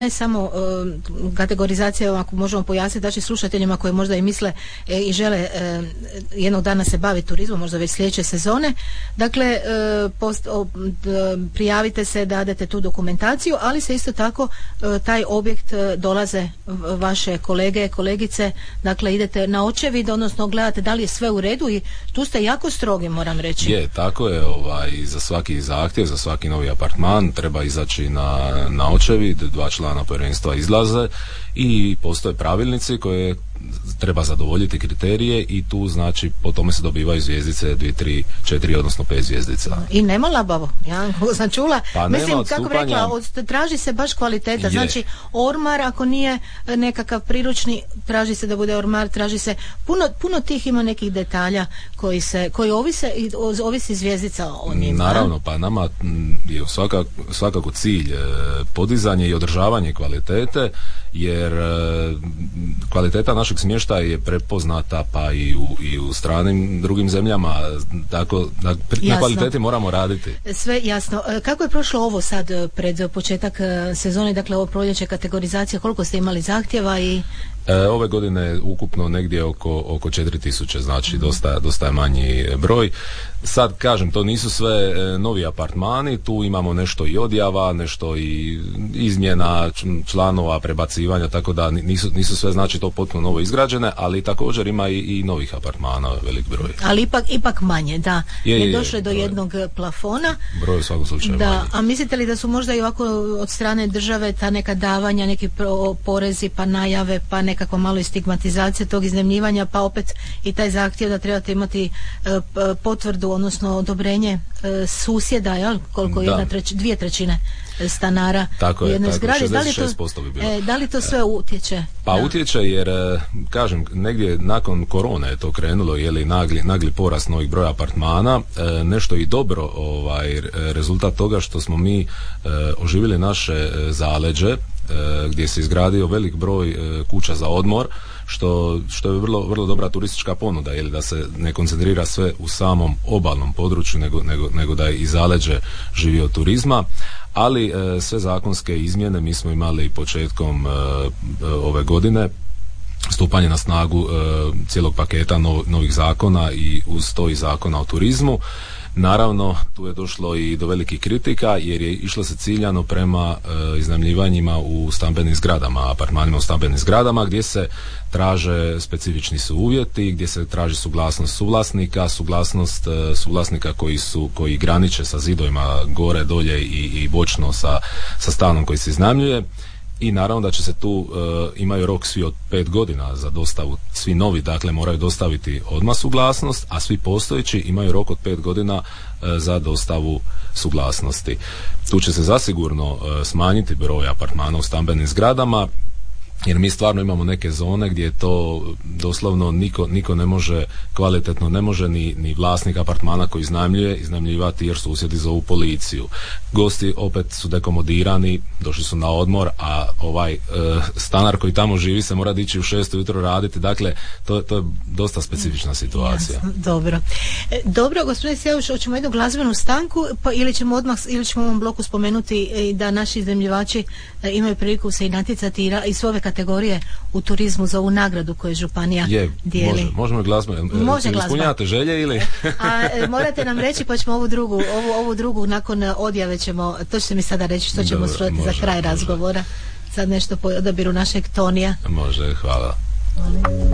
Ne samo kategorizacija, ako možemo pojasniti znači slušateljima koji možda i misle i žele jednog dana se baviti turizmom, možda već sljedeće sezone. Dakle, prijavite se, dadete tu dokumentaciju, ali se isto tako taj objekt dolaze vaše kolege, kolegice, dakle idete na očevid, odnosno gledate da li je sve u redu i tu ste jako strogi, moram reći. Je, tako je, za svaki zahtjev, za svaki novi apartman treba izaći na očevid, 2 člana povjerenstva izlaze i postoje pravilnici koje treba zadovoljiti kriterije i tu znači po tome se dobivaju zvjezdice 2, 3, 4 odnosno 5 zvjezdica. I nema labavo, ja sam čula, pa mislim kako bi rekla, traži se baš kvaliteta, znači ormar ako nije nekakav priručni, traži se da bude ormar, traži se puno tih ima nekih detalja koji ovisi zvjezdica o njima. Naravno, pa nama je svakako cilj podizanje i održavanje kvalitete, jer kvaliteta našeg smještaja je prepoznata pa i u stranim drugim zemljama, tako da na kvaliteti moramo raditi. Sve jasno. Kako je prošlo ovo sad pred početak sezone, dakle ovo proljeće, kategorizacija, koliko ste imali zahtjeva i... Ove godine ukupno negdje oko 4000, znači dosta je manji broj. Sad kažem, to nisu sve novi apartmani, tu imamo nešto i odjava, nešto i izmjena članova, prebacivanja, tako da nisu sve znači to potpuno novo izgrađene, ali također ima i novih apartmana velik broj. Ali ipak manje, da. Je došlo do jednog plafona. Broj u svakom slučaju manje. A mislite li da su možda i ovako od strane države ta neka davanja, neki porezi, pa najave, pa nekakva malo i stigmatizacija tog iznajmljivanja, pa opet i taj zahtjev da trebate imati potvrdu, odnosno odobrenje susjeda, jel? Koliko 2/3 stanara u jednoj zgradi. 66% bi bilo. Da li to sve utječe? Pa utječe jer, kažem, negdje nakon korone je to krenulo, nagli porast novih broja apartmana, nešto i dobro rezultat toga što smo mi oživjeli naše zaleđe, gdje se izgradio velik broj kuća za odmor, što je vrlo dobra turistička ponuda, da se ne koncentrira sve u samom obalnom području, nego da i zaleđe živi od turizma. Ali sve zakonske izmjene mi smo imali početkom ove godine, stupanje na snagu cijelog paketa novih zakona i uz to i zakona o turizmu. Naravno, tu je došlo i do velikih kritika jer je išlo se ciljano prema iznajmljivanjima u stambenim zgradama, apartmanima u stambenim zgradama gdje se traže specifični su uvjeti, gdje se traži suglasnost suvlasnika, suvlasnika koji graniče sa zidovima gore, dolje i bočno sa stanom koji se iznajmljuje. I naravno da će se tu, imaju rok svi od 5 godina za dostavu, svi novi dakle moraju dostaviti odmah suglasnost, a svi postojeći imaju rok od 5 godina za dostavu suglasnosti. Tu će se zasigurno smanjiti broj apartmana u stambenim zgradama, jer mi stvarno imamo neke zone gdje je to doslovno niko ne može kvalitetno, ne može ni vlasnik apartmana koji iznajmljivati jer susjedi zovu policiju. Gosti opet su dekomodirani, došli su na odmor, a stanar koji tamo živi se mora dići u 6 ujutro raditi, dakle to je dosta specifična situacija. Jasno, dobro, gospodine Sjavuš, hoćemo jednu glazbenu stanku ili ćemo u ovom bloku spomenuti da naši iznajmljivači imaju priliku se i natjecati i sve ove kategorije u turizmu za ovu nagradu koju županija dijeli. Možemo glazbu. Ispunjavate želje ili? Morate nam reći pa ćemo ovu drugu nakon odjave ćemo, to ćete mi sada reći što ćemo svrati za kraj razgovora. Sad nešto po odabiru našeg Tonija. Može, hvala.